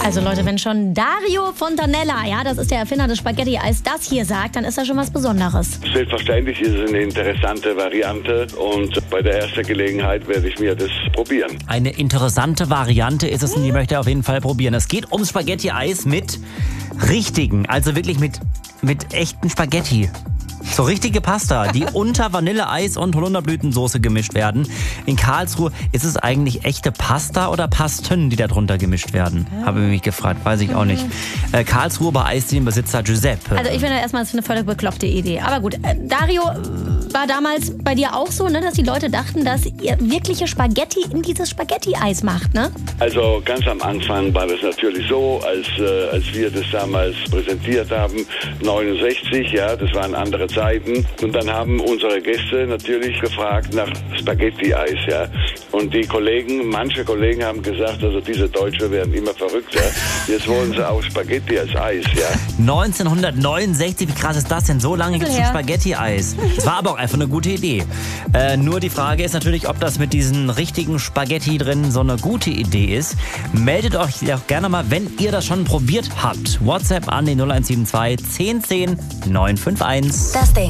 Also Leute, wenn schon Dario Fontanella, ja, das ist der Erfinder des Spaghetti-Eis, das hier sagt, dann ist das schon was Besonderes. Selbstverständlich ist es eine interessante Variante und bei der ersten Gelegenheit werde ich mir das probieren. Eine interessante Variante ist es und die möchte er auf jeden Fall probieren. Es geht ums Spaghetti-Eis mit richtigen, also wirklich mit echten Spaghetti. So richtige Pasta, die unter Vanilleeis und Holunderblütensoße gemischt werden. In Karlsruhe ist es eigentlich echte Pasta oder Pasten, die da drunter gemischt werden? Habe ich mich gefragt, weiß ich auch nicht. Karlsruhe bei Eisdielenbesitzer Giuseppe. Also ich finde erstmal, das ist eine völlig bekloppte Idee. Aber gut, Dario, war damals bei dir auch so, ne, dass die Leute dachten, dass ihr wirkliche Spaghetti in dieses Spaghetti-Eis macht, ne? Also ganz am Anfang war das natürlich so, als wir das damals präsentiert haben, 69, ja, das waren andere Zeiten. Und dann haben unsere Gäste natürlich gefragt nach Spaghetti-Eis, ja. Und die Kollegen, manche Kollegen haben gesagt, also diese Deutsche werden immer verrückter. Jetzt wollen sie auch Spaghetti als Eis, ja. 1969, wie krass ist das denn? So lange gibt es schon Spaghetti-Eis. Das war aber auch einfach eine gute Idee. Nur die Frage ist natürlich, ob das mit diesen richtigen Spaghetti drin so eine gute Idee ist. Meldet euch doch gerne mal, wenn ihr das schon probiert habt. WhatsApp an die 0172 1010 951. Das Ding.